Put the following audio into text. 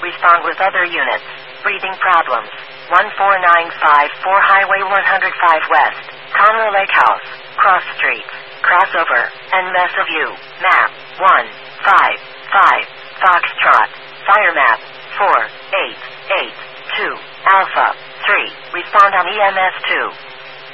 Respond with other units. Breathing problems. 14954 Highway 105 West. Conroe Lake House. Cross Streets. Crossover. And mess of you. Map. 155. Foxtrot. Fire map. 4882. Alpha. 3. Respond on EMS 2.